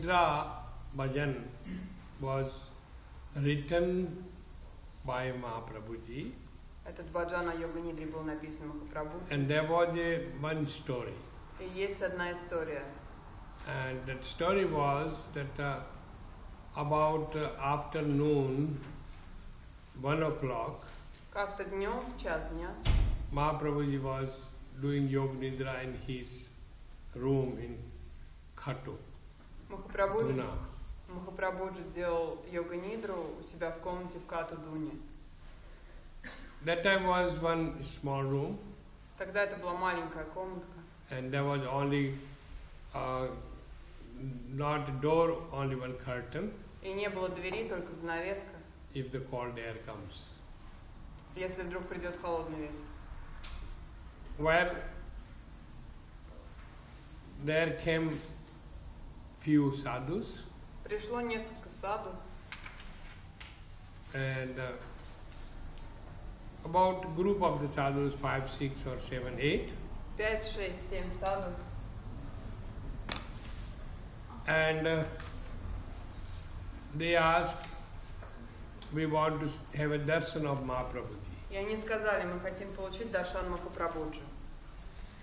Nidra Bhajan was written by Mahaprabhuji. Этот баджан о йога-нидре был написан Махапрабху. And there was one story. И есть одна история. And that story was that about afternoon, 1 o'clock, Как-то днем, в час дня, Mahaprabhuji was doing Yoga Nidra in his room in Khatu, Махапрабхуджи делал йога-нидру у себя в комнате в Кату-Дуне. That time was one small room. Тогда это была маленькая комнатка. And there was only not door, only one curtain. И не было двери, только занавеска. If the cold air comes. Если вдруг придет холодный ветер. Well, there came few sadhus. Пришло несколько саду. And about group of the sadhus, 5, 6 or 7, 8. 5, 6, 7 саду. And they asked, we want to have a darshan of Mahaprabhuji. И они сказали, мы хотим получить даршан Махапрабхуджи.